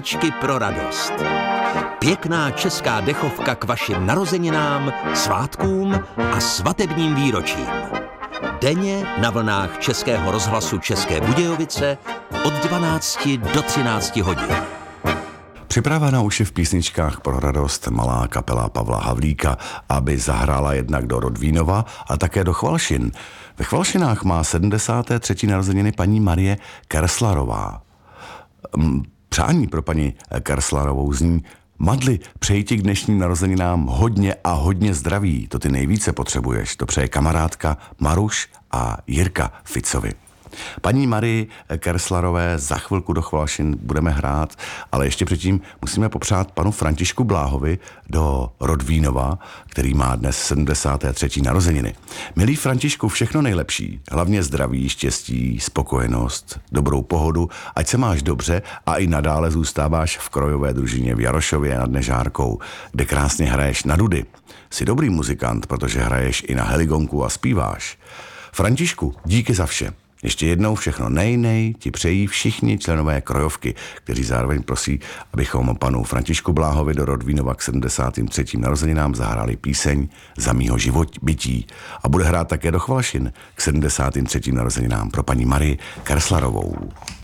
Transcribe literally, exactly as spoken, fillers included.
Písničky pro radost. Pěkná česká dechovka k vašim narozeninám, svátkům a svatebním výročím. Denně na vlnách Českého rozhlasu České Budějovice od dvanácti do třinácti hodin. Připravena už je v písničkách pro radost malá kapela Pavla Havlíka, aby zahrála jednak do Rodvínova a také do Chvalšin. Ve Chvalšinách má sedmdesáté třetí narozeniny paní Marie Kerslarová. Přání pro paní Kerslarovou zní: Madli, přeji ti k dnešním narozeninám hodně a hodně zdraví, to ty nejvíce potřebuješ. To přeje kamarádka Maruš a Jirka Ficovi. Paní Marii Kerslarové za chvilku do Chvalšin budeme hrát, ale ještě předtím musíme popřát panu Františku Bláhovi do Rodvínova, který má dnes sedmdesáté třetí narozeniny. Milý Františku, všechno nejlepší, hlavně zdraví, štěstí, spokojenost, dobrou pohodu, ať se máš dobře a i nadále zůstáváš v krojové družině v Jarošově nad Nežárkou, kde krásně hraješ na dudy. Jsi dobrý muzikant, protože hraješ i na heligonku a zpíváš. Františku, díky za vše. Ještě jednou všechno nej-nej ti přejí všichni členové krojovky, kteří zároveň prosí, abychom panu Františku Bláhovi do Rodvínova k sedmdesátým třetím narozeninám zahráli píseň Za mýho život bytí. A bude hrát také do Chvalšin k sedmdesátým třetím narozeninám pro paní Marii Kerslarovou.